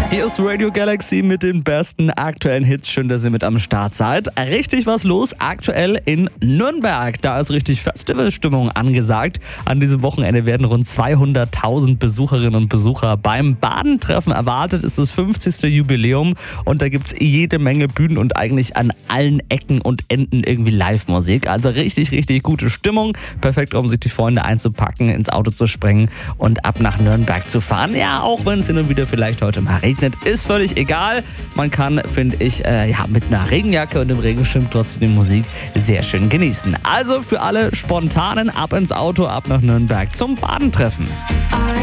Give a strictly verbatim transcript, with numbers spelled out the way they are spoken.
Hier ist Radio Galaxy mit den besten aktuellen Hits. Schön, dass ihr mit am Start seid. Richtig was los aktuell in Nürnberg. Da ist richtig Festivalstimmung angesagt. An diesem Wochenende werden rund zweihunderttausend Besucherinnen und Besucher beim Badentreffen erwartet. Es ist das fünfzigste Jubiläum und da gibt es jede Menge Bühnen und eigentlich an allen Ecken und Enden irgendwie Live-Musik. Also richtig, richtig gute Stimmung. Perfekt, um sich die Freunde einzupacken, ins Auto zu springen und ab nach Nürnberg zu fahren. Ja, auch wenn es hin und wieder vielleicht heute mal regnet. Ist völlig egal. Man kann, finde ich, äh, ja, mit einer Regenjacke und dem Regenschirm trotzdem die Musik sehr schön genießen. Also für alle Spontanen ab ins Auto, ab nach Nürnberg zum Badentreffen.